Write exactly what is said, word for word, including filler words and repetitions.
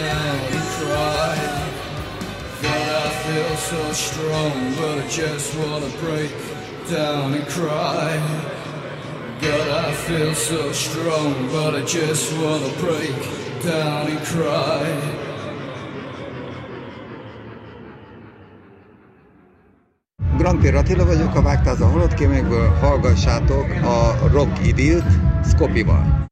down and cry. God, I feel so strong, but I just wanna break down and cry. God, I feel so strong, but I just wanna break down and cry. Grampér Attila vagyok, a Vágtáz a Holott Kémekből, hallgassátok a Rock Idillt Szkopival.